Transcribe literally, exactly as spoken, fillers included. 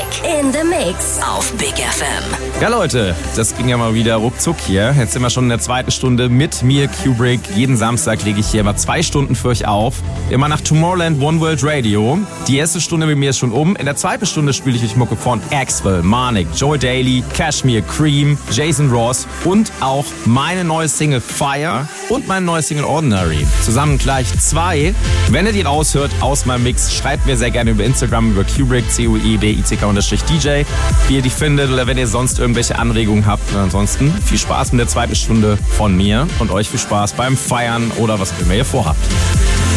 in the Mix auf Big F M. Ja Leute, das ging ja mal wieder ruckzuck hier. Jetzt sind wir schon in der zweiten Stunde mit mir, Kubrick. Jeden Samstag lege ich hier immer zwei Stunden für euch auf. Immer nach Tomorrowland One World Radio. Die erste Stunde mit mir ist schon um. In der zweiten Stunde spiele ich euch Mucke von Axwell, Marnik, Joy Daly, Cashmere, Cream, Jason Ross und auch meine neue Single Fire und meine neue Single Ordinary. Zusammen gleich zwei. Wenn ihr die raushört aus meinem Mix, schreibt mir sehr gerne über Instagram, über Kubrick, C U E B I C K unterstrich D J, wie ihr die findet oder wenn ihr sonst irgendwelche Anregungen habt. Und ansonsten viel Spaß mit der zweiten Stunde von mir und euch viel Spaß beim Feiern oder was auch immer ihr vorhabt.